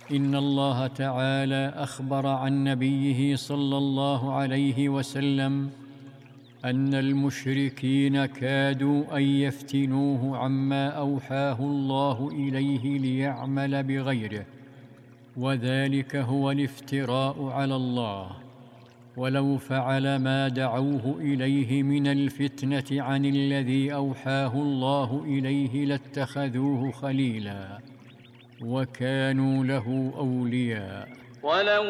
إن الله تعالى أخبر عن نبيه صلى الله عليه وسلم أن المشركين كادوا أن يفتنوه عما أوحاه الله إليه ليعمل بغيره، وذلك هو الافتراء على الله. ولو فعل ما دعوه إليه من الفتنة عن الذي أوحاه الله إليه لاتخذوه خليلا وكانوا له أولياء.